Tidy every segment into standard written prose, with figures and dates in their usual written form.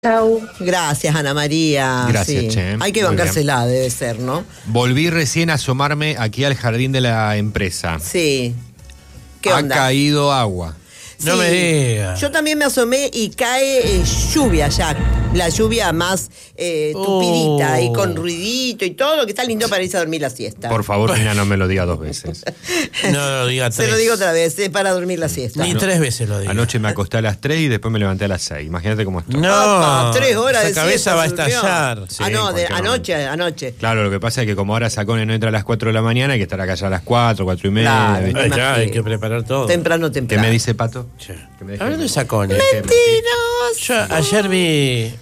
Chau. Gracias, Ana María. Gracias, sí. Che. Hay que bancársela, debe ser, ¿no? Volví recién a asomarme aquí al jardín de la empresa. Sí. ¿Qué onda? Ha caído agua. No me digas. Yo también me asomé y cae lluvia ya. La lluvia más tupidita y con ruidito y todo, que está lindo para irse a dormir la siesta. Por favor, Nina, no me lo diga 2 veces. No lo diga 3. Se lo digo otra vez, para dormir la siesta. Ni 3 veces lo digo. Anoche me acosté a las 3 y después me levanté a las 6. Imagínate cómo estoy. No, Opa, 3 horas esa de cabeza siesta va a durmió. estallar. Sí, No, en cualquier anoche. Claro, lo que pasa es que como ahora Sacone no entra a las 4 de la mañana, hay que estar acá ya a las 4, 4 y media. Claro. ¿viste? Ya hay que preparar todo. Temprano. ¿Qué me dice Pato? Che. Que me deje- Hablando de Sacone. Yo ayer vi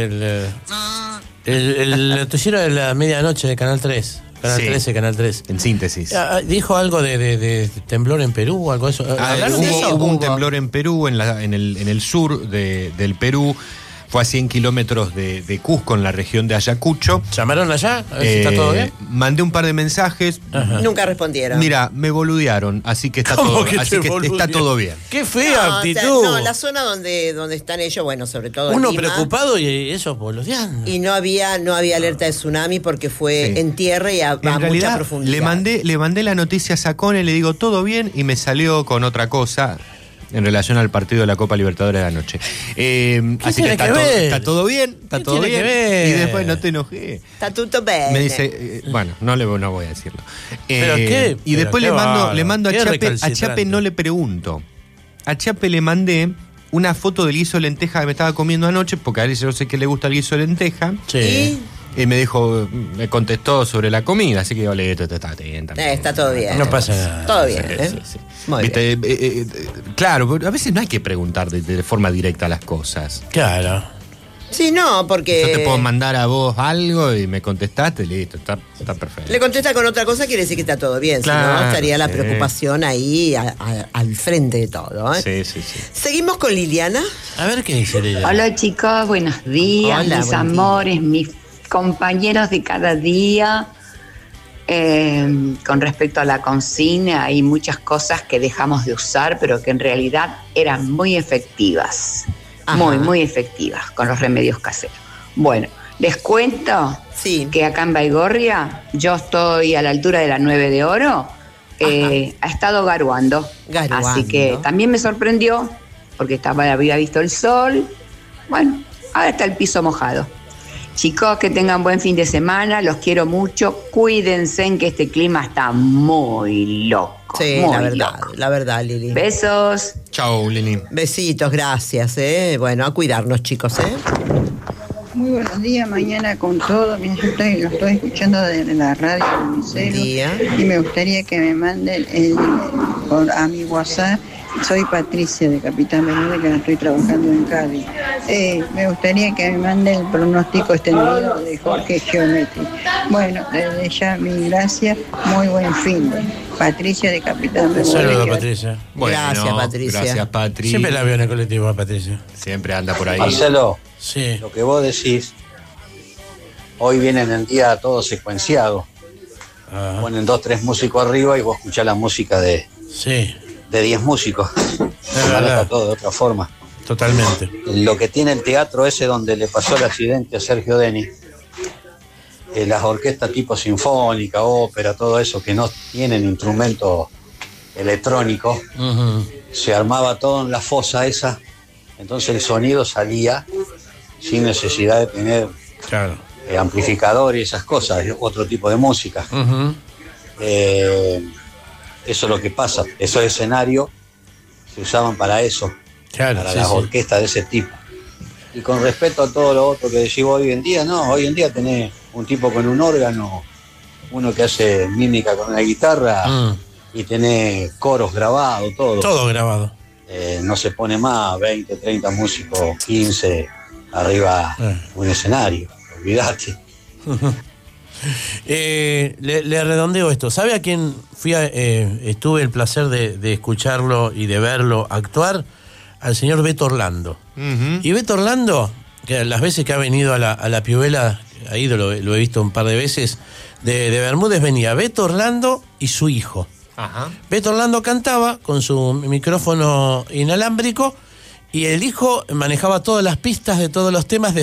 el noticiero de la medianoche de Canal 3. Canal Sí. 13, Canal 3. En síntesis. Dijo algo de temblor en Perú o algo de eso. ¿Hablaron de eso? Hubo un temblor en Perú, en el sur del Perú. Fue a 100 kilómetros de Cusco, en la región de Ayacucho. ¿Llamaron allá? A ver si está todo bien. Mandé un par de mensajes. Ajá. Nunca respondieron. Mira, me boludearon, así que está ¿Cómo todo, que así te que boludearon? está todo bien. Qué fea actitud. La zona donde están ellos, bueno, sobre todo Uno Lima, preocupado y eso boludeando. y no había alerta de tsunami porque fue Sí. en tierra y a En mucha realidad, profundidad. le mandé la noticia a Sacone, le digo todo bien y me salió con otra cosa en relación al partido de la Copa Libertadores de anoche. Así que tiene que ver? está todo bien, está ¿Qué todo tiene bien. que ver? Y después no te enojé. Está tutto bene. Me dice, bueno, no voy a decirlo. ¿Pero qué? Y después Pero qué le bárbaro, mando a qué Chape recalcitrante. no le pregunto. A Chape le mandé una foto del guiso de lenteja que me estaba comiendo anoche, porque a él yo sé que le gusta el guiso de lenteja. Sí. Y me dijo, me contestó sobre la comida, así que yo le dije, está bien también. Está todo bien. No pasa nada. Todo bien, ¿eh? Sí. Muy ¿Viste? Claro, a veces no hay que preguntar de forma directa las cosas. Claro. Sí, no, porque Yo te puedo mandar a vos algo y me contestaste, listo, está perfecto. le contesta con otra cosa, quiere decir que está todo bien. Si Claro, no, estaría la sí. preocupación ahí al frente de todo. ¿eh? Sí. Seguimos con Liliana. A ver qué dice Liliana. Hola chicos, buenos días, Hola, mis buen amores, mis compañeros de cada día. Con respecto a la consigna, hay muchas cosas que dejamos de usar, pero que en realidad eran muy efectivas. Ajá. Muy efectivas con los remedios caseros. Bueno, les cuento Sí. que acá en Baigorria, yo estoy a la altura de la 9 de Oro, ha estado garuando. Garuando. Así que también me sorprendió, porque había visto el sol. Bueno, ahora está el piso mojado. Chicos, que tengan buen fin de semana, los quiero mucho. Cuídense en que este clima está muy loco. Sí, muy la loco. verdad, Lili. Besos. Chau, Lili. Besitos, gracias, Bueno, a cuidarnos, chicos, Muy buenos días, mañana con todo. Mira, lo estoy escuchando de la radio en mi celu, Día. y me gustaría que me manden a mi WhatsApp. Soy Patricia de Capitán Bermúdez, que estoy trabajando en Cádiz. Me gustaría que me manden el pronóstico extendido de Jorge Geometri. Bueno, desde ya mi gracias, muy buen fin de Patricia de Capitán Bermúdez. Saludos, Patricia. Gracias, Patricia. Gracias, Patri. Siempre la veo en el colectivo a Patricia. Siempre anda por ahí. Marcelo, Sí. lo que vos decís, hoy viene en el día todo secuenciado. Ah, Ponen 2, 3 músicos arriba y vos escuchás la música de sí, 10 músicos. Se verdad. maneja todo de otra forma. totalmente. Lo que tiene el teatro ese donde le pasó el accidente a Sergio Denis, las orquestas tipo sinfónica, ópera, todo eso, que no tienen instrumentos electrónicos, Ujú. se armaba todo en la fosa esa, entonces el sonido salía sin necesidad de tener Claro. amplificador y esas cosas, es otro tipo de música. Ujú. Eso es lo que pasa, esos escenarios se usaban para eso, Claro, para sí, las sí. orquestas de ese tipo. Y con respecto a todo lo otro que decís hoy en día, no, hoy en día tenés un tipo con un órgano, uno que hace mímica con una guitarra Mm. y tenés coros grabados, todo. Todo grabado. No se pone más 20, 30 músicos, 15 arriba un escenario, olvidate. Le redondeo esto. ¿Sabe a quién estuve el placer de escucharlo y de verlo actuar? Al señor Beto Orlando. Ujú. Y Beto Orlando, que las veces que ha venido a la Piuela, ha ido, lo he visto un par de veces, de Bermúdez venía Beto Orlando y su hijo. Ajá. Beto Orlando cantaba con su micrófono inalámbrico Y el hijo manejaba todas las pistas de todos los temas